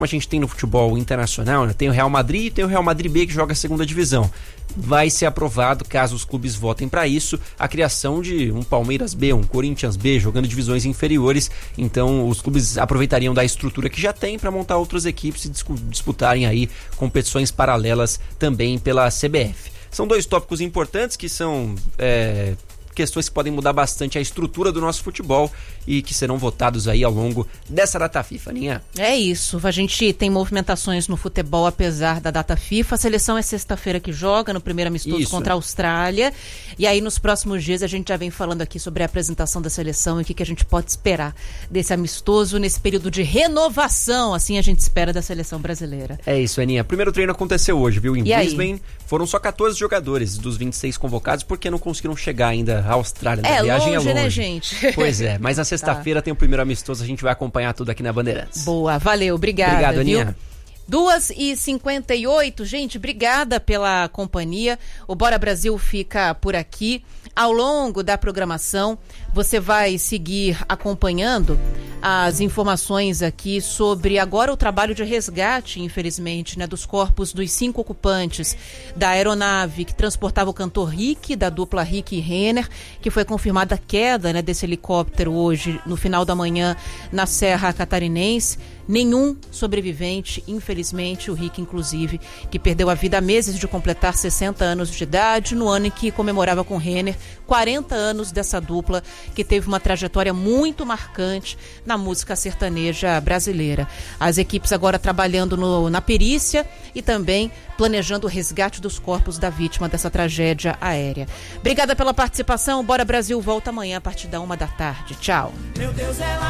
a gente tem no futebol internacional, né? Tem o Real Madrid e tem o Real Madrid B que joga a segunda divisão. Vai ser aprovado, caso os clubes votem para isso, a criação de um Palmeiras B, um Corinthians B, jogando divisões inferiores. Então os clubes aproveitariam da estrutura que já tem para montar outras equipes e disputarem aí competições paralelas também pela CBF. São dois tópicos importantes que são questões que podem mudar bastante a estrutura do nosso futebol e que serão votados aí ao longo dessa data FIFA, Aninha. É isso, a gente tem movimentações no futebol apesar da data FIFA. A seleção é sexta-feira que joga, no primeiro amistoso contra a Austrália, e aí nos próximos dias a gente já vem falando aqui sobre a apresentação da seleção e o que a gente pode esperar desse amistoso nesse período de renovação, assim a gente espera da seleção brasileira. É isso, Aninha. Primeiro treino aconteceu hoje, viu? Em Brisbane, aí? Foram só 14 jogadores dos 26 convocados porque não conseguiram chegar ainda à Austrália. A viagem longe, é longe, né, gente? Pois é, mas na sexta-feira tem o primeiro amistoso, a gente vai acompanhar tudo aqui na Bandeirantes. Boa, valeu, obrigada. Obrigado, Aninha. 2h58, gente, obrigada pela companhia. O Bora Brasil fica por aqui. Ao longo da programação, você vai seguir acompanhando as informações aqui sobre agora o trabalho de resgate, infelizmente, né, dos corpos dos 5 ocupantes da aeronave que transportava o cantor Rick, da dupla Rick e Renner, que foi confirmada a queda, né, desse helicóptero hoje, no final da manhã, na Serra Catarinense. Nenhum sobrevivente, infelizmente, o Rick, inclusive, que perdeu a vida há meses de completar 60 anos de idade, no ano em que comemorava com Renner 40 anos dessa dupla, que teve uma trajetória muito marcante na música sertaneja brasileira. As equipes agora trabalhando na perícia e também planejando o resgate dos corpos da vítima dessa tragédia aérea. Obrigada pela participação. Bora Brasil volta amanhã a partir da 1h da tarde. Tchau. Meu Deus, ela